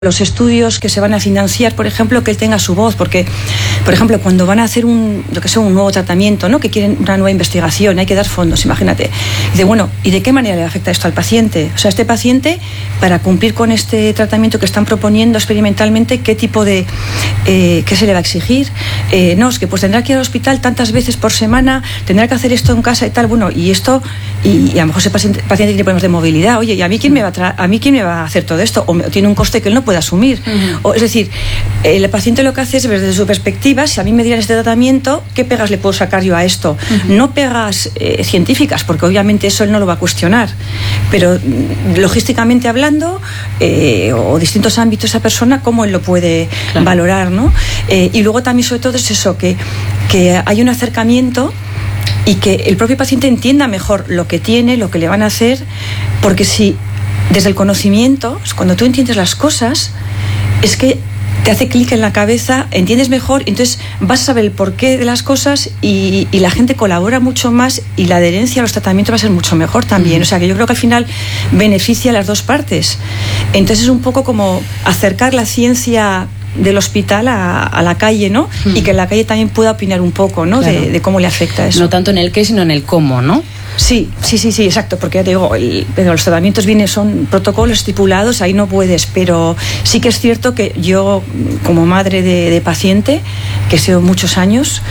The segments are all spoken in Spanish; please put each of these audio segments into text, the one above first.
los estudios que se van a financiar, por ejemplo, que él tenga su voz, porque, por ejemplo, cuando van a hacer un nuevo tratamiento, ¿no?, que quieren una nueva investigación, hay que dar fondos, imagínate. Dice, bueno, ¿y de qué manera le afecta esto al paciente? O sea, este paciente, para cumplir con este tratamiento que están proponiendo experimentalmente, ¿qué tipo de, qué se le va a exigir? No, es que pues tendrá que ir al hospital tantas veces por semana, tendrá que hacer esto en casa y tal, bueno, y esto, y a lo mejor ese paciente tiene problemas de movilidad, oye, ¿y a mí quién me va a hacer todo esto? O tiene un coste que él no puede asumir. O, es decir, el paciente lo que hace es, desde su perspectiva, si a mí me dieran este tratamiento, ¿qué pegas le puedo sacar yo a esto? No pegas científicas, porque obviamente eso él no lo va a cuestionar, pero logísticamente hablando, o distintos ámbitos de esa persona, cómo él lo puede valorar, ¿no? Y luego también, sobre todo, es eso, que hay un acercamiento y que el propio paciente entienda mejor lo que tiene, lo que le van a hacer, porque si desde el conocimiento, cuando tú entiendes las cosas, es que te hace clic en la cabeza, entiendes mejor, entonces vas a saber el porqué de las cosas y la gente colabora mucho más y la adherencia a los tratamientos va a ser mucho mejor también. O sea, que yo creo que al final beneficia a las dos partes. Entonces es un poco como acercar la ciencia del hospital a la calle, ¿no? Y que la calle también pueda opinar un poco, ¿no? Claro. De cómo le afecta eso. No tanto en el qué, sino en el cómo, ¿no? Sí, exacto, porque ya te digo, pero los tratamientos son protocolos estipulados, ahí no puedes, pero sí que es cierto que yo, como madre de paciente, que he sido muchos años,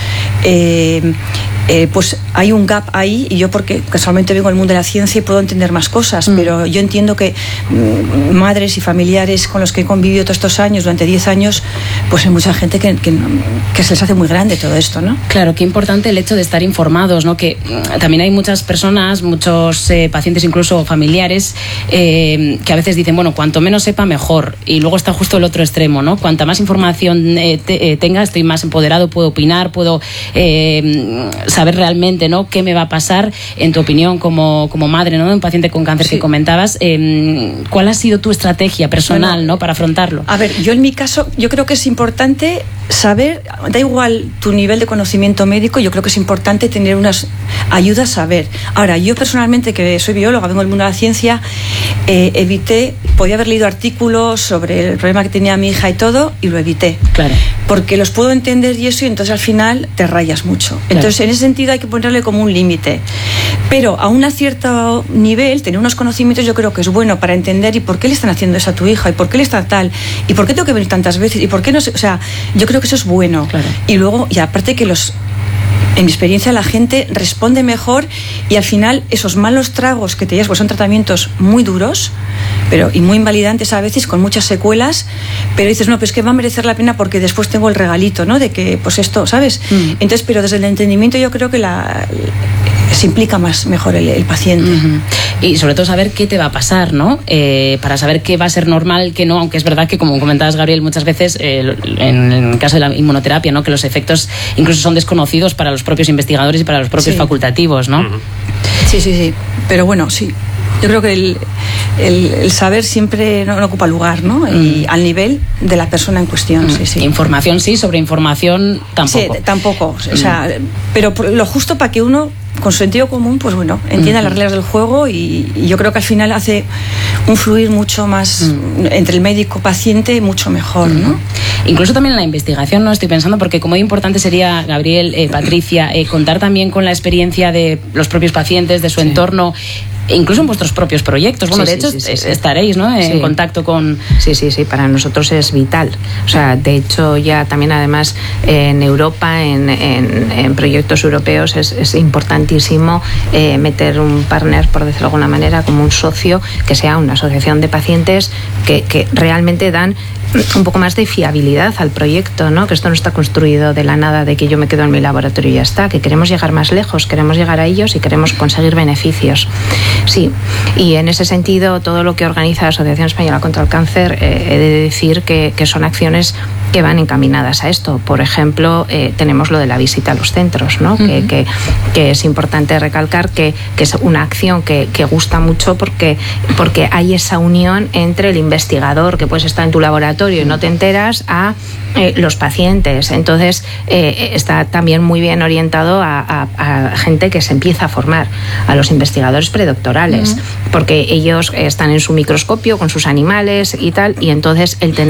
pues hay un gap ahí, y yo, porque casualmente vengo del mundo de la ciencia y puedo entender más cosas, pero yo entiendo que madres y familiares con los que he convivido todos estos años, durante 10 años, pues hay mucha gente que se les hace muy grande todo esto, ¿no? Claro, qué importante el hecho de estar informados, ¿no? Que también hay muchas personas, muchos pacientes, incluso familiares, que a veces dicen, bueno, cuanto menos sepa, mejor. Y luego está justo el otro extremo, ¿no? Cuanta más información tenga, estoy más empoderado, puedo opinar, puedo saber realmente, ¿no?, qué me va a pasar. En tu opinión, como madre, ¿no?, de un paciente con cáncer, sí, que comentabas, ¿cuál ha sido tu estrategia personal, bueno, ¿no?, para afrontarlo? A ver, yo en mi caso, yo creo que es importante saber, da igual tu nivel de conocimiento médico, yo creo que es importante tener unas ayudas a saber. Ahora, yo personalmente, que soy bióloga, vengo del mundo de la ciencia, podía haber leído artículos sobre el problema que tenía mi hija y todo, y lo evité. Claro. Porque los puedo entender y eso, y entonces al final te rayas mucho. Claro. Entonces, en ese sentido hay que ponerle como un límite. Pero a un cierto nivel, tener unos conocimientos, yo creo que es bueno para entender y por qué le están haciendo eso a tu hija, y por qué le está tal, y por qué tengo que venir tantas veces, y por qué no sé, o sea, yo creo que eso es bueno. Claro. Y luego, y aparte que en mi experiencia, la gente responde mejor, y al final esos malos tragos que te llevas, pues son tratamientos muy duros, y muy invalidantes a veces, con muchas secuelas, pero dices, no, pues que va a merecer la pena porque después tengo el regalito, ¿no?, de que, pues esto, ¿sabes? Entonces, pero desde el entendimiento yo creo que se implica mejor el paciente. Y sobre todo saber qué te va a pasar, ¿no? Para saber qué va a ser normal, qué no, aunque es verdad que, como comentabas, Gabriel, muchas veces, en el caso de la inmunoterapia, ¿no?, que los efectos incluso son desconocidos para los propios investigadores y para los propios facultativos, ¿no? Sí, pero bueno, sí. Yo creo que el saber siempre no ocupa lugar, ¿no? Y al nivel de la persona en cuestión, sí. Información sí, sobre información tampoco. Sí, tampoco. O sea, pero lo justo para que uno, con su sentido común, pues bueno, entienda las reglas del juego, y yo creo que al final hace un fluir mucho más entre el médico-paciente, mucho mejor, ¿no? Incluso también en la investigación, ¿no? Estoy pensando, porque como importante sería, Gabriel, Patricia, contar también con la experiencia de los propios pacientes, de su entorno, incluso en vuestros propios proyectos. Bueno, de hecho, estaréis, ¿no?, en contacto con... Sí, para nosotros es vital. O sea, de hecho, ya también, además, en Europa, en proyectos europeos, es importantísimo meter un partner, por decirlo de alguna manera, como un socio, que sea una asociación de pacientes que realmente dan un poco más de fiabilidad al proyecto, ¿no? Que esto no está construido de la nada, de que yo me quedo en mi laboratorio y ya está, que queremos llegar más lejos, queremos llegar a ellos y queremos conseguir beneficios. Sí, y en ese sentido, todo lo que organiza la Asociación Española contra el Cáncer, he de decir que son acciones que van encaminadas a esto. Por ejemplo, tenemos lo de la visita a los centros, ¿no? Que es importante recalcar que es una acción que gusta mucho porque hay esa unión entre el investigador que puedes estar en tu laboratorio y no te enteras a los pacientes. Entonces está también muy bien orientado a gente que se empieza a formar, a los investigadores predoctorales, porque ellos están en su microscopio con sus animales y tal, y entonces el